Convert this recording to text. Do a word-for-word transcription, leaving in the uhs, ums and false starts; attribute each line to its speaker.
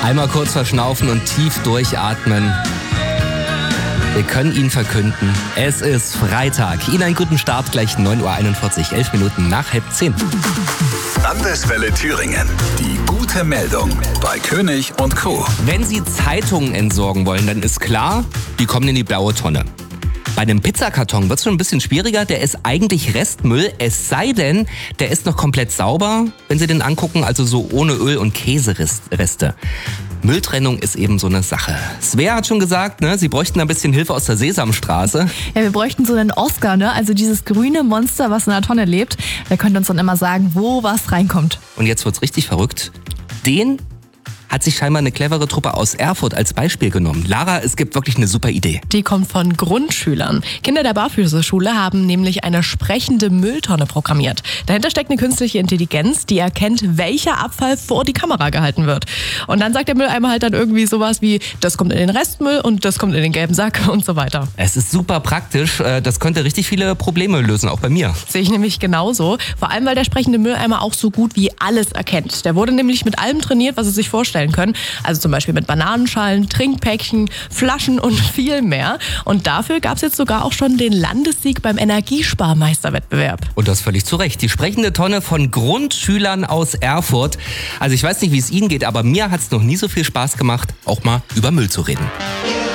Speaker 1: Einmal kurz verschnaufen und tief durchatmen. Wir können Ihnen verkünden, es ist Freitag. Ihnen einen guten Start, gleich neun Uhr einundvierzig, elf Minuten nach halb zehn.
Speaker 2: Landeswelle Thüringen. Die gute Meldung bei König und Co.
Speaker 1: Wenn Sie Zeitungen entsorgen wollen, dann ist klar, die kommen in die blaue Tonne. Bei einem Pizzakarton wird es schon ein bisschen schwieriger. Der ist eigentlich Restmüll, es sei denn, der ist noch komplett sauber, wenn Sie den angucken, also so ohne Öl- und Käsereste. Mülltrennung ist eben so eine Sache. Svea hat schon gesagt, ne, sie bräuchten ein bisschen Hilfe aus der Sesamstraße.
Speaker 3: Ja, wir bräuchten so einen Oscar, ne? Also dieses grüne Monster, was in der Tonne lebt. Der könnte uns dann immer sagen, wo was reinkommt.
Speaker 1: Und jetzt wird's richtig verrückt. Den hat sich scheinbar eine clevere Truppe aus Erfurt als Beispiel genommen. Lara, es gibt wirklich eine super Idee.
Speaker 4: Die kommt von Grundschülern. Kinder der Barfüßerschule haben nämlich eine sprechende Mülltonne programmiert. Dahinter steckt eine künstliche Intelligenz, die erkennt, welcher Abfall vor die Kamera gehalten wird. Und dann sagt der Mülleimer halt dann irgendwie sowas wie, das kommt in den Restmüll und das kommt in den gelben Sack und so weiter.
Speaker 1: Es ist super praktisch. Das könnte richtig viele Probleme lösen, auch bei mir.
Speaker 4: Sehe ich nämlich genauso. Vor allem, weil der sprechende Mülleimer auch so gut wie alles erkennt. Der wurde nämlich mit allem trainiert, was Sie sich vorstellen können. Also zum Beispiel mit Bananenschalen, Trinkpäckchen, Flaschen und viel mehr. Und dafür gab es jetzt sogar auch schon den Landessieg beim Energiesparmeisterwettbewerb.
Speaker 1: Und das völlig zu Recht. Die sprechende Tonne von Grundschülern aus Erfurt. Also ich weiß nicht, wie es Ihnen geht, aber mir hat es noch nie so viel Spaß gemacht, auch mal über Müll zu reden.